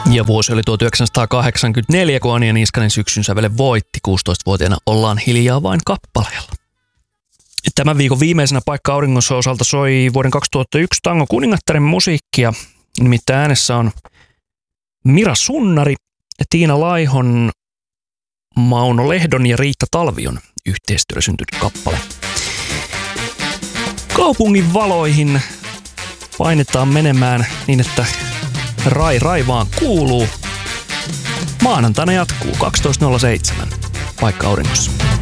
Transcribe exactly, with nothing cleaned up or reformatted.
Ja vuosi oli tuhatyhdeksänsataakahdeksankymmentäneljä, kun Anja Niskanen syksyn sävelen voitti. kuusitoistavuotiaana Ollaan hiljaa vain kappaleella. Tämän viikon viimeisenä Paikka auringossa osalta soi vuoden kaksituhattayksi Tango kuningattaren musiikkia. Nimittäin äänessä on Mira Sunnari, Tiina Laihon, Mauno Lehdon ja Riitta Talvion yhteistyöllä syntynyt kappale. Kaupungin valoihin painetaan menemään niin, että rai rai vaan kuuluu. Maanantaina jatkuu kaksitoista nolla seitsemän Paikka auringossa.